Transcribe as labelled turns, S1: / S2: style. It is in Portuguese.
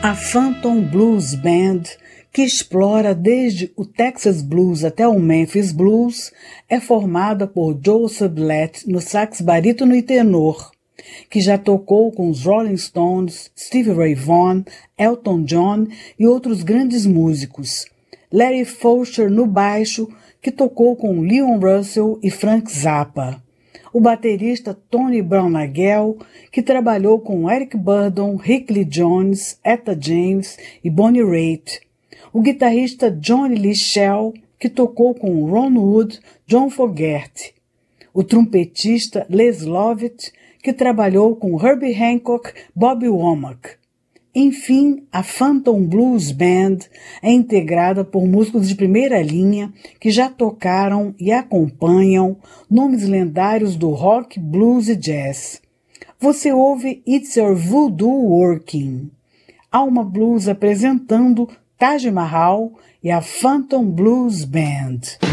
S1: A Phantom Blues Band, que explora desde o Texas Blues até o Memphis Blues, é formada por Joe Sublette no sax barítono e tenor, que já tocou com os Rolling Stones, Stevie Ray Vaughan, Elton John e outros grandes músicos. Larry Foster no baixo, que tocou com Leon Russell e Frank Zappa. O baterista Tony Brown-Nagel, que trabalhou com Eric Burdon, Rick Lee Jones, Etta James e Bonnie Raitt. O guitarrista Johnny Lee Shell, que tocou com Ron Wood, John Fogerty. O trompetista Les Lovett, que trabalhou com Herbie Hancock, Bobby Womack. Enfim, a Phantom Blues Band é integrada por músicos de primeira linha que já tocaram e acompanham nomes lendários do rock, blues e jazz. Você ouve It's Your Voodoo Working, Alma Blues apresentando Taj Mahal e a Phantom Blues Band.